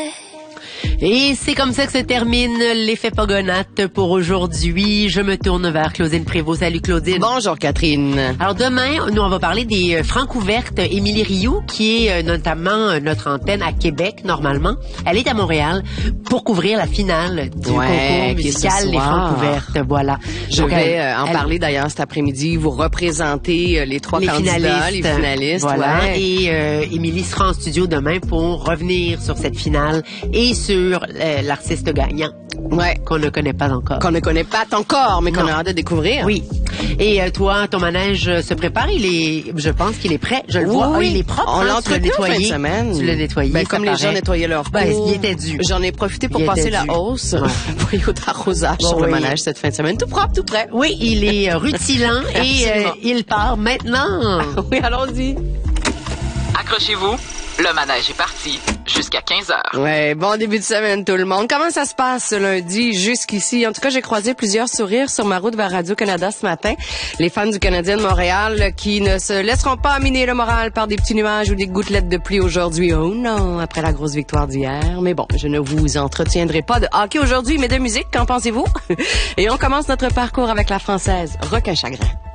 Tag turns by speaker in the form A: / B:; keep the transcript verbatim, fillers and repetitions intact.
A: Et c'est comme ça que se termine l'effet Pogonate pour aujourd'hui. Je me tourne vers Claudine Prévost. Salut Claudine.
B: Bonjour Catherine.
A: Alors demain, nous on va parler des euh, Francs ouvertes. Émilie Rioux, qui est euh, notamment euh, notre antenne à Québec normalement, elle est à Montréal pour couvrir la finale du
B: Ouais,
A: concours
B: qui est
A: musical
B: ce
A: Les
B: soir.
A: Francs ouvertes. Voilà.
B: Je
A: Donc,
B: vais
A: elle-
B: euh, en
A: elle-
B: parler d'ailleurs cet après-midi. Vous représentez euh, les trois
A: les
B: candidats,
A: finalistes.
B: les finalistes.
A: Voilà.
B: ouais.
A: Et euh, Émilie sera en studio demain pour revenir sur cette finale et sur euh, l'artiste gagnant
B: Ouais.
A: qu'on ne connaît pas encore.
B: Qu'on ne connaît pas encore, mais qu'on
A: Non.
B: a hâte de découvrir.
A: Oui. Et euh, toi, ton manège euh, se prépare. Il est, je pense qu'il est prêt. Je le
B: Oui,
A: vois.
B: oui.
A: Ah, il est propre.
B: On
A: hein,
B: l'a
A: tu l'as
B: entretenu en fin de
A: nettoyé.
B: semaine.
A: Tu l'as nettoyé.
B: Ben,
A: ça
B: comme les
A: paraît.
B: gens nettoyaient leur
A: Ben,
B: cours.
A: il était dû.
B: J'en ai profité pour
A: Il
B: passer
A: était
B: la
A: dû.
B: hausse.
A: Ouais.
B: Voyons d'arrosage
A: Bon,
B: sur le
A: oui.
B: manège cette fin de semaine. Tout propre, tout prêt.
A: Oui, il est euh, rutilant et euh,
B: Absolument.
A: il part maintenant.
B: Oui, allons-y.
C: Accrochez-vous, le manège est parti jusqu'à quinze heures.
B: Ouais, bon début de semaine tout le monde. Comment ça se passe ce lundi jusqu'ici? En tout cas, j'ai croisé plusieurs sourires sur ma route vers Radio-Canada ce matin. Les fans du Canadien de Montréal qui ne se laisseront pas miner le moral par des petits nuages ou des gouttelettes de pluie aujourd'hui. Oh non, après la grosse victoire d'hier. Mais bon, je ne vous entretiendrai pas de hockey aujourd'hui, mais de musique. Qu'en pensez-vous? Et on commence notre parcours avec la Française Requin Chagrin.